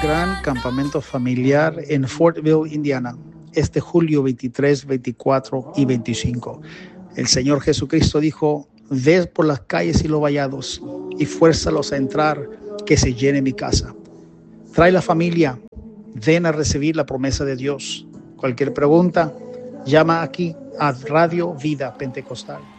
gran campamento familiar en Fortville, Indiana, este julio 23, 24 y 25. El Señor Jesucristo dijo: ve por las calles y los vallados y fuérzalos a entrar, que se llene mi casa. Trae la familia, ven a recibir la promesa de Dios. Cualquier pregunta, llama aquí a Radio Vida Pentecostal.